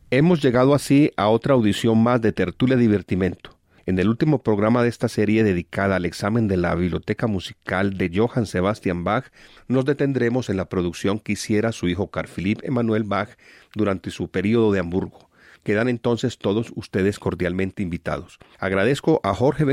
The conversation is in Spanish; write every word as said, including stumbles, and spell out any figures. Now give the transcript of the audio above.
Hemos llegado así a otra audición más de Tertulia Divertimento. En el último programa de esta serie dedicada al examen de la biblioteca musical de Johann Sebastian Bach, nos detendremos en la producción que hiciera su hijo Carl Philipp Emanuel Bach durante su período de Hamburgo. Quedan entonces todos ustedes cordialmente invitados. Agradezco a Jorge